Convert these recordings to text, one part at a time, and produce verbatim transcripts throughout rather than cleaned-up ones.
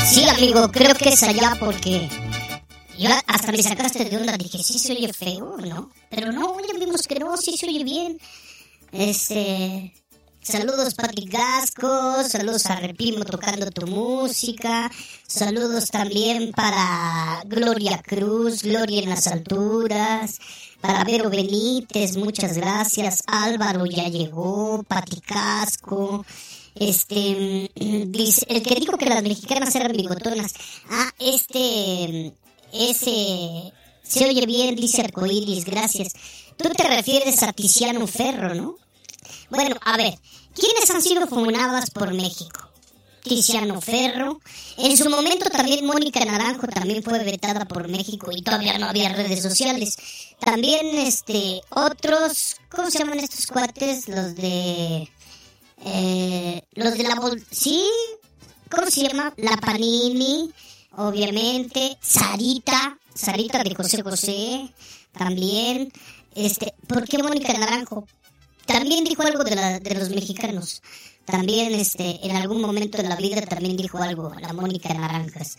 Sí, amigo, creo que es allá porque yo hasta me sacaste de onda, dije, sí se oye feo, ¿no? Pero no, ya vimos que no, sí se oye bien. Este... Saludos Pati Gasco, saludos a Repimo tocando tu música, saludos también para Gloria Cruz, Gloria en las alturas, para Vero Benítez, muchas gracias, Álvaro ya llegó, Pati Gasco, este, dice, el que dijo que las mexicanas eran bigotonas, ah, este, ese, se oye bien, dice Arcoiris, gracias, tú te refieres a Tiziano Ferro, ¿no? Bueno, a ver, ¿quiénes han sido funadas por México? Tiziano Ferro. En su momento también Mónica Naranjo también fue vetada por México y todavía no había redes sociales. También, este, otros, ¿cómo se llaman estos cuates? Los de... Eh, los de la... Bol- ¿Sí? ¿Cómo se llama? La Panini, obviamente. Sarita, Sarita de José José, también. Este, ¿por qué Mónica Naranjo? También dijo algo de, la, de los mexicanos. También, este, en algún momento de la vida también dijo algo, la Mónica Naranjas.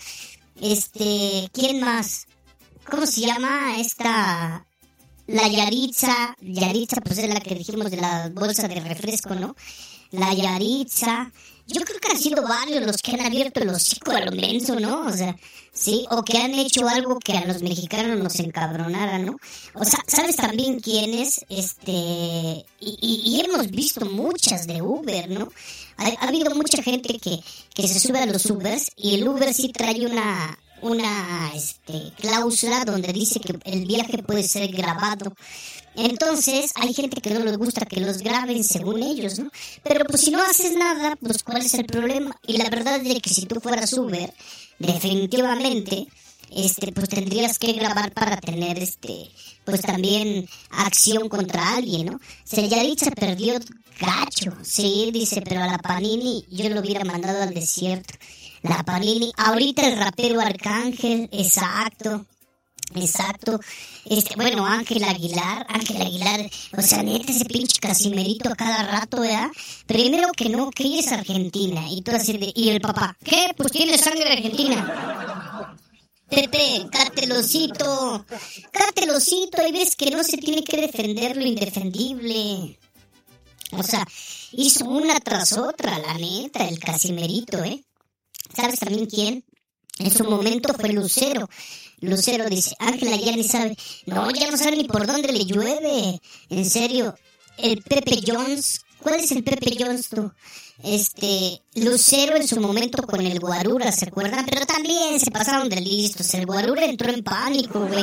Este, ¿quién más? ¿Cómo se llama esta? La Yaritza. Yaritza, pues es la que dijimos de la bolsa de refresco, ¿no? La Yaritza. Yo creo que han sido varios los que han abierto el hocico a lo menso, ¿no? O sea, sí, o que han hecho algo que a los mexicanos nos encabronara, ¿no? O sea, ¿sabes también quiénes? Este, y, y, y hemos visto muchas de Uber, ¿no? Ha, ha habido mucha gente que, que se sube a los Ubers y el Uber sí trae una... una este, cláusula donde dice que el viaje puede ser grabado. Entonces hay gente que no les gusta que los graben según ellos, ¿no? Pero pues si no haces nada, pues ¿cuál es el problema? Y la verdad es que si tú fueras Uber, definitivamente, este, pues tendrías que grabar para tener, este, pues también acción contra alguien, ¿no? Yaritza perdió gacho, sí, dice, pero a la Panini yo lo hubiera mandado al desierto. La Panini, ahorita el rapero Arcángel, exacto, exacto, este, bueno, Ángel Aguilar, Ángel Aguilar, o sea, neta ese pinche Casimerito a cada rato, ¿verdad? Primero que no, que ella es argentina, y tú así de, y el papá, ¿qué? Pues tiene sangre argentina. Pepe, cátelosito, cátelosito, y ves que no se tiene que defender lo indefendible. O sea, hizo una tras otra, la neta, el Casimerito, ¿eh? ¿Sabes también quién? En su momento fue Lucero. Lucero dice, Ángela ya ni sabe. No, ya no sabe ni por dónde le llueve. En serio, el Pepe Jones. ¿Cuál es el Pepe Jones tú? Este, Lucero en su momento con el Guarura, ¿se acuerdan? Pero también se pasaron de listos. El Guarura entró en pánico, güey.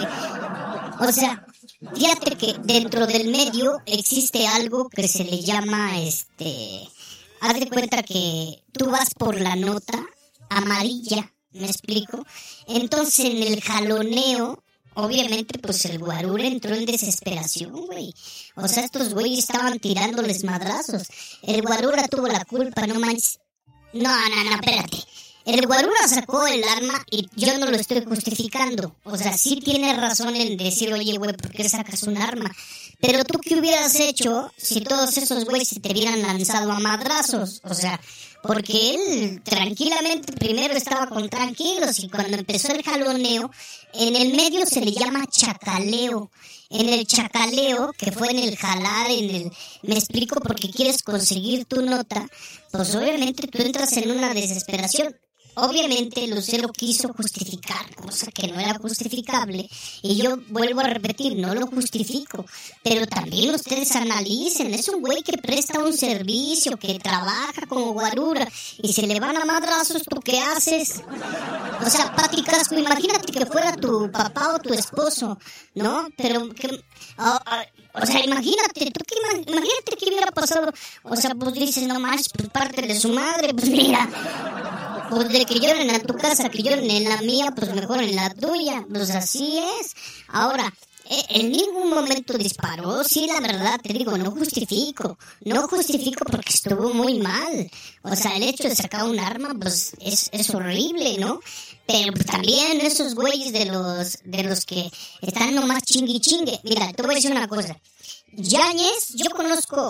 O sea, fíjate que dentro del medio existe algo que se le llama, este... Haz de cuenta que tú vas por la nota amarilla, ¿me explico? Entonces en el jaloneo, obviamente pues el Guarura entró en desesperación, güey. O sea, estos güeyes estaban tirándoles madrazos. El Guarura tuvo la culpa, no manches. No, no, no, espérate. El Guarura sacó el arma y yo no lo estoy justificando. O sea, sí tiene razón en decir, oye, güey, ¿por qué sacas un arma? Pero tú, ¿qué hubieras hecho si todos esos güeyes se te hubieran lanzado a madrazos? O sea, porque él tranquilamente primero estaba con tranquilos y cuando empezó el jaloneo, en el medio se le llama chacaleo. En el chacaleo, que fue en el jalar, en el... Me explico, porque quieres conseguir tu nota, pues obviamente tú entras en una desesperación. Obviamente Lucero quiso justificar, cosa que no era justificable, y yo vuelvo a repetir, no lo justifico, pero también ustedes analicen, es un güey que presta un servicio, que trabaja como Guarura, y se le van a madrazos, ¿tú qué haces? O sea, Pati Casco, imagínate que fuera tu papá o tu esposo, ¿no? Pero que... Oh, oh, o sea, imagínate, tú que imagínate que hubiera pasado, o sea, pues dices, no más, pues parte de su madre, pues mira... Pues de que lloren en tu casa, que lloren en la mía, pues mejor en la tuya. Pues así es. Ahora, en ningún momento disparó. Sí, la verdad, te digo, no justifico. No justifico porque estuvo muy mal. O sea, el hecho de sacar un arma, pues es, es horrible, ¿no? Pero pues, también esos güeyes de los, de los que están nomás chingue chingue. Mira, te voy a decir una cosa. Yáñez, yo conozco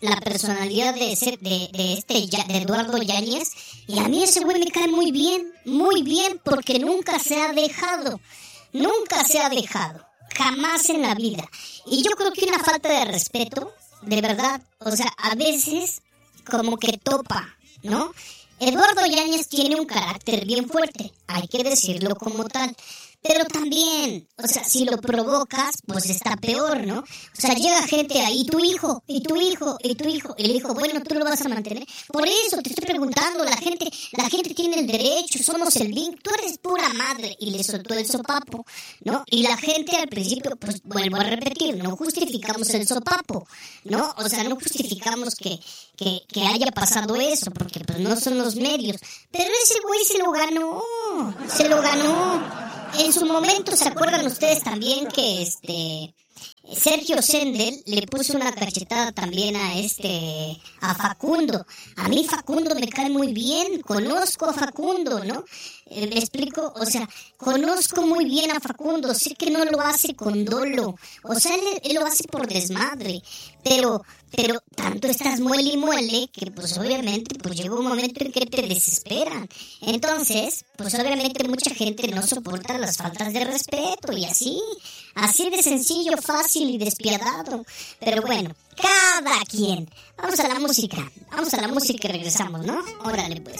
la personalidad de ese, de, de este de Eduardo Yáñez, y a mí ese güey me cae muy bien, muy bien, porque nunca se ha dejado, nunca se ha dejado, jamás en la vida. Y yo creo que una falta de respeto, de verdad, o sea, a veces como que topa, ¿no? Eduardo Yáñez tiene un carácter bien fuerte, hay que decirlo como tal. Pero también, o sea, si lo provocas, pues está peor, ¿no? O sea, llega gente ahí, y tu hijo, y tu hijo, y tu hijo, y le dijo, bueno, tú lo vas a mantener. Por eso te estoy preguntando, la gente, la gente tiene el derecho, somos el link, tú eres pura madre, y le soltó el sopapo, ¿no? Y la gente al principio, pues vuelvo a repetir, no justificamos el sopapo, ¿no? O sea, no justificamos que, que, que haya pasado eso, porque pues no son los medios. Pero ese güey se lo ganó, se lo ganó. En su momento, ¿se acuerdan ustedes también que este Sergio Sendel le puso una cachetada también a este a Facundo? A mí Facundo me cae muy bien, conozco a Facundo, ¿no? Eh, ¿Me explico? O sea, conozco muy bien a Facundo, sé que no lo hace con dolo, o sea, él, él lo hace por desmadre, pero pero tanto estás muele y muele que pues obviamente pues llega un momento en que te desesperan. Entonces, pues obviamente mucha gente no soporta las faltas de respeto y así, así de sencillo, fácil y despiadado. Pero bueno, cada quien. Vamos a la música, vamos a la música y regresamos, ¿no? Órale pues.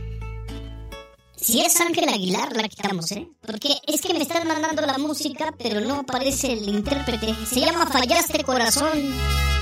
Si es Ángel Aguilar, la quitamos, ¿eh? Porque es que me están mandando la música, pero no aparece el intérprete. Se llama Fallaste Corazón.